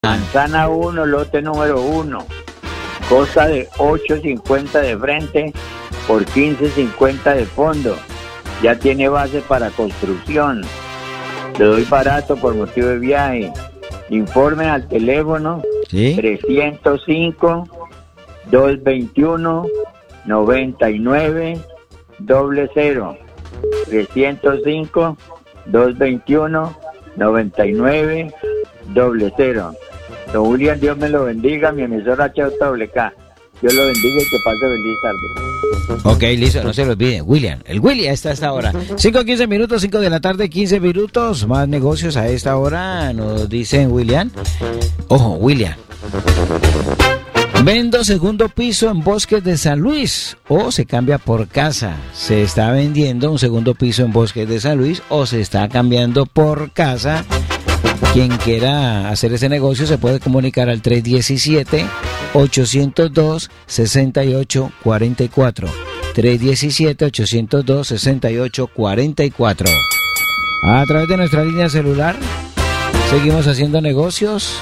Manzana 1, lote número 1. Costa de 8.50 de frente por 15.50 de fondo. Ya tiene base para construcción. Le doy barato por motivo de viaje. Informe al teléfono 305-221-9900. 305-221-9900. Don William, Dios me lo bendiga. Mi emisora HJWK. Dios lo bendiga y que pase feliz tarde. Ok, listo, no se lo olviden. William, el William está a esta hora. 5:15 minutos, 5 de la tarde, 15 minutos. Más negocios a esta hora, nos dicen William. Ojo, William. Vendo segundo piso en Bosques de San Luis o se cambia por casa. Se está vendiendo un segundo piso en Bosques de San Luis o se está cambiando por casa. Quien quiera hacer ese negocio se puede comunicar al 317-802-6844. 317-802-6844. A través de nuestra línea celular seguimos haciendo negocios.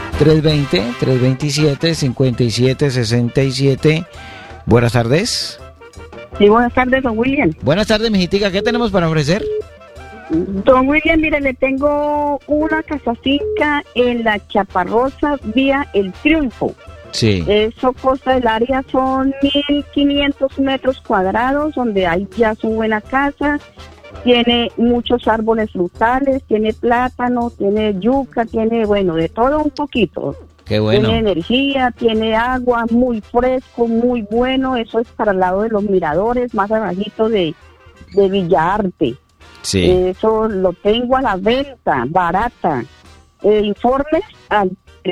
320-327-5767. Buenas tardes. Sí, buenas tardes, don William. Buenas tardes, mijitica. ¿Qué tenemos para ofrecer? Don William, mire, le tengo una casa finca en la Chaparrosa, vía El Triunfo. Sí. Eso costa del área son 1.500 metros cuadrados, donde hay ya su buena casa. Tiene muchos árboles frutales, tiene plátano, tiene yuca, tiene, bueno, de todo un poquito. Qué bueno. Tiene energía, tiene agua, muy fresco, muy bueno. Eso es para el lado de los miradores, más abajito de Villa Arte. Sí. Eso lo tengo a la venta, barata. Informes al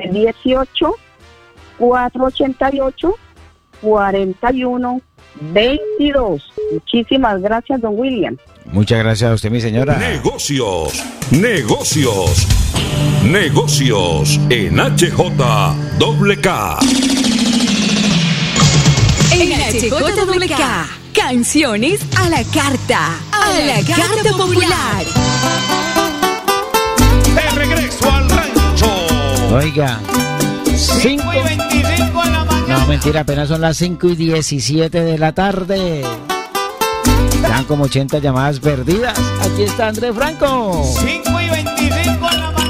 318-488-4122. Muchísimas gracias, don William. Muchas gracias a usted, mi señora. Negocios en HJWK. En HJWK, canciones a la carta, a la carta popular. De regreso al rancho. Oiga, 5:25 de la mañana. No, mentira, apenas son las 5:17 de la tarde. Están como 80 llamadas perdidas. Aquí está Andrés Franco. 5:25 de la mañana.